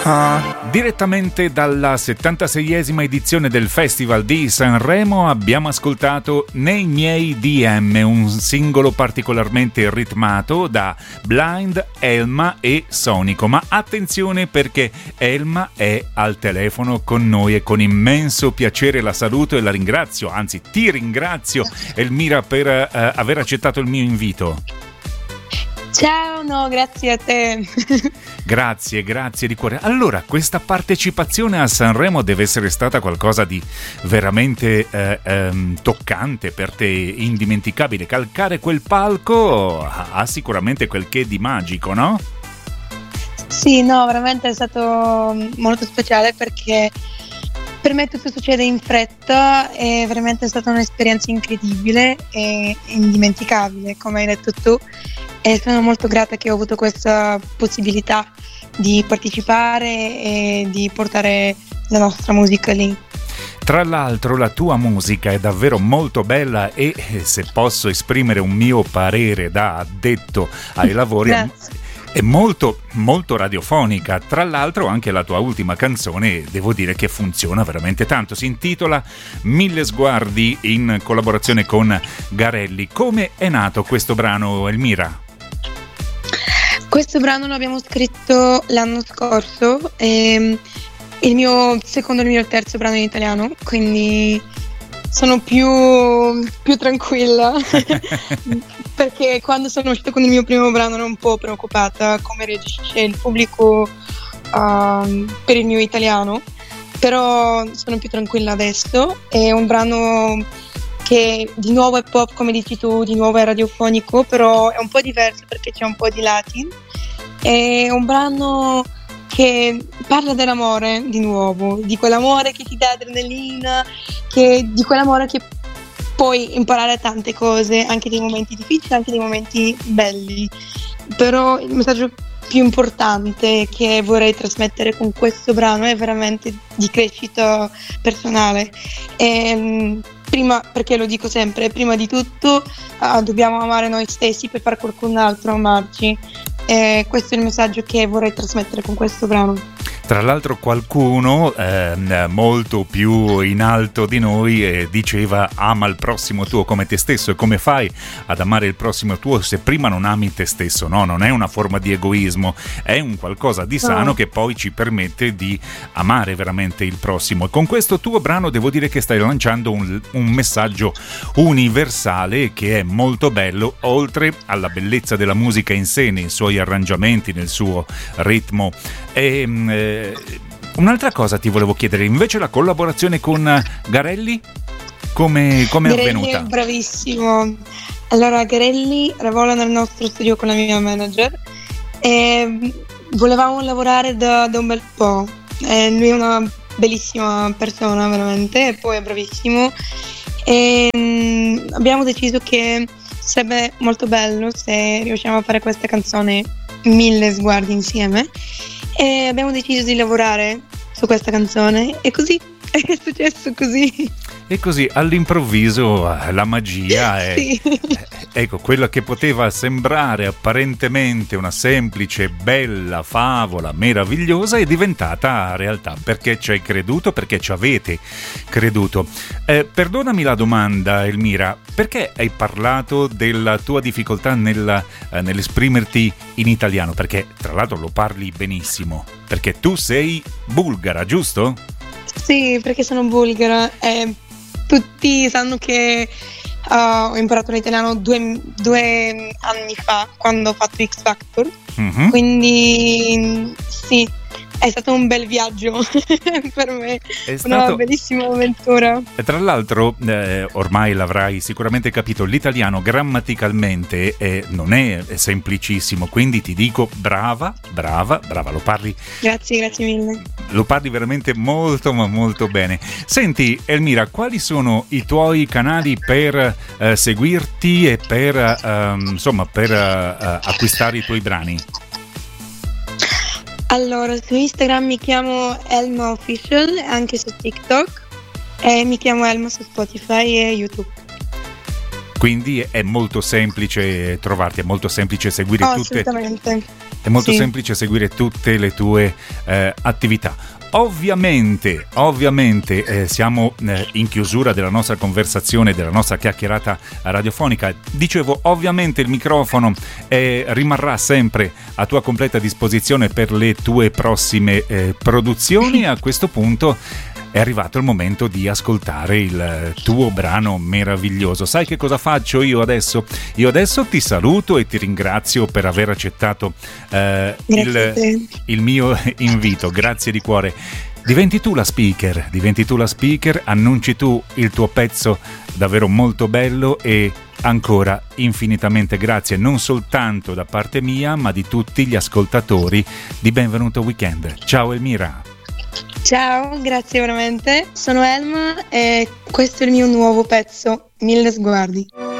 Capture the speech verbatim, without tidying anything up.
Ah, direttamente dalla settantaseiesima edizione del Festival di Sanremo abbiamo ascoltato Nei miei D M, un singolo particolarmente ritmato da Blind, Elma e Sonico. Ma attenzione, perché Elma è al telefono con noi e con immenso piacere la saluto e la ringrazio, anzi ti ringrazio Elmira per eh, aver accettato il mio invito. Ciao, no, grazie a te. Grazie, grazie di cuore. Allora, questa partecipazione a Sanremo deve essere stata qualcosa di veramente eh, ehm, toccante per te, indimenticabile. Calcare quel palco ha sicuramente quel che di magico, no? Sì, no, veramente è stato molto speciale perché per me tutto succede in fretta, è veramente stata un'esperienza incredibile e indimenticabile, come hai detto tu. E sono molto grata che ho avuto questa possibilità di partecipare e di portare la nostra musica lì. Tra l'altro la tua musica è davvero molto bella e, se posso esprimere un mio parere da addetto ai lavori, è molto molto radiofonica. Tra l'altro anche la tua ultima canzone devo dire che funziona veramente tanto, si intitola Mille sguardi in collaborazione con Garelli. Come è nato questo brano, Elmira? Questo brano lo abbiamo scritto l'anno scorso, è il mio secondo e il mio terzo brano in italiano, quindi sono più, più tranquilla perché quando sono uscita con il mio primo brano ero un po' preoccupata come reagisce il pubblico uh, per il mio italiano, però sono più tranquilla adesso. È un brano che di nuovo è pop, come dici tu, di nuovo è radiofonico, però è un po' diverso perché c'è un po' di latin. È un brano che parla dell'amore di nuovo, di quell'amore che ti dà adrenalina, che, di quell'amore che puoi imparare tante cose, anche dei momenti difficili, anche dei momenti belli. Però il messaggio più importante che vorrei trasmettere con questo brano è veramente di crescita personale. E, prima, perché lo dico sempre, prima di tutto uh, dobbiamo amare noi stessi per far qualcun altro amarci. E questo è il messaggio che vorrei trasmettere con questo brano. Tra l'altro qualcuno eh, molto più in alto di noi eh, diceva ama il prossimo tuo come te stesso. E come fai ad amare il prossimo tuo se prima non ami te stesso? No, non è una forma di egoismo, è un qualcosa di sano no. che poi ci permette di amare veramente il prossimo. E con questo tuo brano devo dire che stai lanciando un, un messaggio universale che è molto bello, oltre alla bellezza della musica in sé, nei suoi arrangiamenti, nel suo ritmo. E, eh, un'altra cosa ti volevo chiedere, invece la collaborazione con Garelli come è avvenuta? È bravissimo. Allora Garelli lavora nel nostro studio con la mia manager e volevamo lavorare da, da un bel po'. E lui è una bellissima persona veramente e poi è bravissimo e um, abbiamo deciso che sarebbe molto bello se riusciamo a fare questa canzone Mille sguardi insieme. E abbiamo deciso di lavorare su questa canzone e così è successo così. E così all'improvviso la magia è, sì. ecco, quella che poteva sembrare apparentemente una semplice, bella favola meravigliosa è diventata realtà, perché ci hai creduto, perché ci avete creduto. Eh, perdonami la domanda, Elmira, perché hai parlato della tua difficoltà nel, eh, nell'esprimerti in italiano? Perché tra l'altro lo parli benissimo, perché tu sei bulgara, giusto? Sì, perché sono bulgara e tutti sanno che uh, ho imparato l'italiano due, due anni fa quando ho fatto X Factor, mm-hmm. quindi sì, è stato un bel viaggio per me, è una stato... bellissima avventura. E tra l'altro, eh, ormai l'avrai sicuramente capito, l'italiano grammaticalmente eh, non è semplicissimo, quindi ti dico brava, brava, brava, lo parli. Grazie, grazie mille. Lo parli veramente molto ma molto bene. Senti Elmira, quali sono i tuoi canali per eh, seguirti e per eh, insomma per eh, acquistare i tuoi brani? Allora, su Instagram mi chiamo Elma Official, anche su TikTok, e mi chiamo Elma su Spotify e YouTube. quindi è molto semplice trovarti, è molto semplice seguire Oh, tutte, assolutamente. è molto Sì. semplice seguire tutte le tue eh, attività. Ovviamente, ovviamente eh, siamo eh, in chiusura della nostra conversazione, della nostra chiacchierata radiofonica. Dicevo, ovviamente il microfono eh, rimarrà sempre a tua completa disposizione per le tue prossime eh, produzioni. A questo punto è arrivato il momento di ascoltare il tuo brano meraviglioso. Sai che cosa faccio io adesso? Io adesso ti saluto e ti ringrazio per aver accettato eh, il, il mio invito. Grazie di cuore. Diventi tu la speaker, diventi tu la speaker, annunci tu il tuo pezzo davvero molto bello e ancora infinitamente grazie, non soltanto da parte mia, ma di tutti gli ascoltatori di Benvenuto Weekend. Ciao Elmira. Ciao, grazie veramente. Sono Elma e questo è il mio nuovo pezzo, Mille Sguardi.